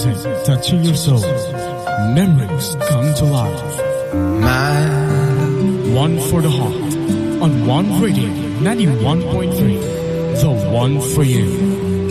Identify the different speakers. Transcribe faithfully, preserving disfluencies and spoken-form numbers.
Speaker 1: music touching your soul. Memories come to life.
Speaker 2: My
Speaker 1: One for the heart. On One Radio ninety-one point three. The one for you.